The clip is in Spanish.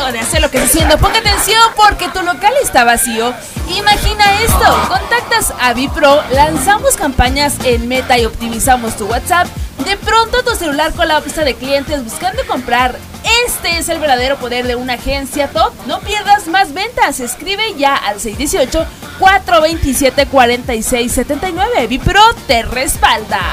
momento de hacer lo que está haciendo. Ponga atención porque tu local está vacío. Imagina esto, contactas a Bipro, lanzamos campañas en Meta y optimizamos tu WhatsApp. De pronto tu celular colapsa de clientes buscando comprar. Este es el verdadero poder de una agencia top. No pierdas más ventas. Escribe ya al 618-427-4679. Bipro te respalda.